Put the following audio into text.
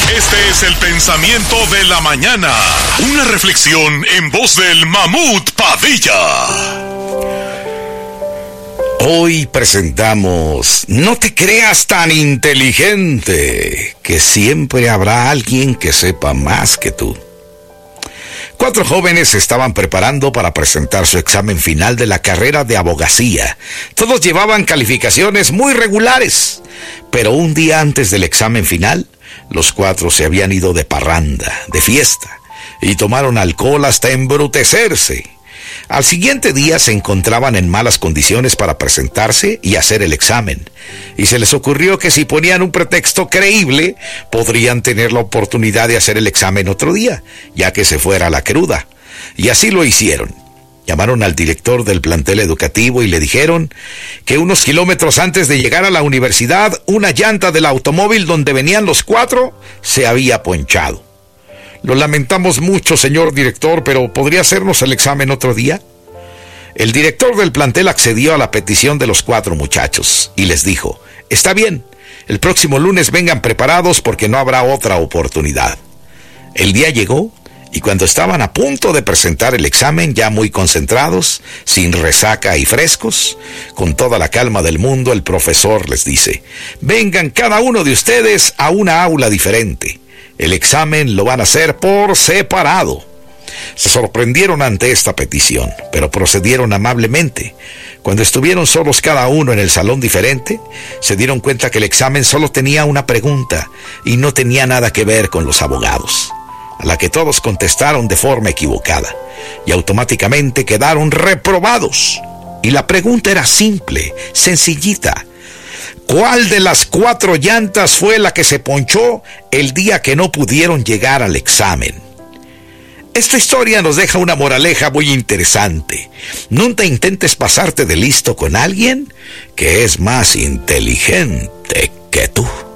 Este es el pensamiento de la mañana. Una reflexión en voz del Mamut Padilla. Hoy presentamos No te creas tan inteligente, que siempre habrá alguien que sepa más que tú. 4 jóvenes se estaban preparando para presentar su examen final de la carrera de abogacía. Todos llevaban calificaciones muy regulares, pero un día antes del examen final, los 4 se habían ido de parranda, de fiesta, y tomaron alcohol hasta embrutecerse. Al siguiente día se encontraban en malas condiciones para presentarse y hacer el examen, y se les ocurrió que si ponían un pretexto creíble, podrían tener la oportunidad de hacer el examen otro día, ya que se fuera la cruda. Y así lo hicieron. Llamaron al director del plantel educativo y le dijeron que unos kilómetros antes de llegar a la universidad, una llanta del automóvil donde venían los 4 se había ponchado. Lo lamentamos mucho, señor director, pero ¿podría hacernos el examen otro día? El director del plantel accedió a la petición de los 4 muchachos y les dijo: está bien, el próximo lunes vengan preparados porque no habrá otra oportunidad. El día llegó y cuando estaban a punto de presentar el examen, ya muy concentrados, sin resaca y frescos, con toda la calma del mundo, el profesor les dice: vengan cada uno de ustedes a una aula diferente. El examen lo van a hacer por separado. Se sorprendieron ante esta petición, pero procedieron amablemente. Cuando estuvieron solos cada uno en el salón diferente, se dieron cuenta que el examen solo tenía una pregunta y no tenía nada que ver con los abogados, a la que todos contestaron de forma equivocada y automáticamente quedaron reprobados. Y la pregunta era simple, sencillita: ¿cuál de las 4 llantas fue la que se ponchó el día que no pudieron llegar al examen? Esta historia nos deja una moraleja muy interesante. Nunca intentes pasarte de listo con alguien que es más inteligente que tú.